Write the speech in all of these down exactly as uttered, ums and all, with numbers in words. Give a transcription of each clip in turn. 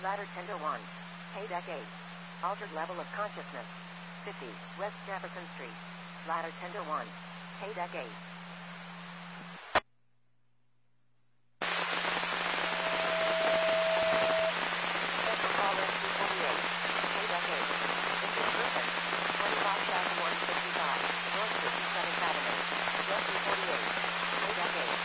Ladder ten to one. K deck eight. Altered level of consciousness. fifty. West Jefferson Street. Ladder ten to one. K deck eight. Central call rescue forty-eight. K deck eight. This is Griffin. twenty-five thousand one hundred fifty-five. North fifty-seventh Avenue. Rescue forty-eight. K deck eight.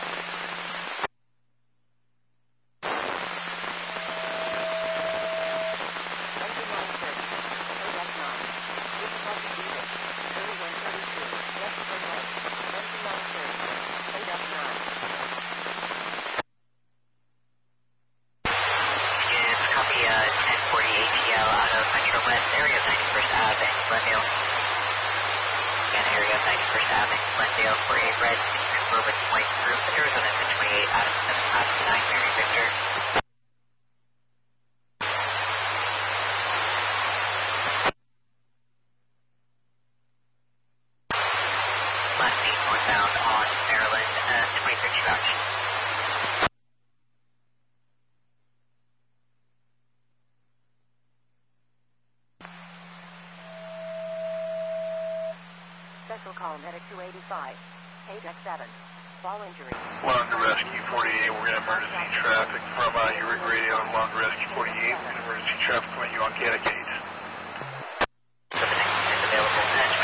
Special call medic two eighty-five. K deck seven. Fall injury. London Rescue forty-eight, we're going to emergency traffic from uh, your rig radio on London Rescue forty-eight. We're going to emergency traffic from you on K deck eight. Available.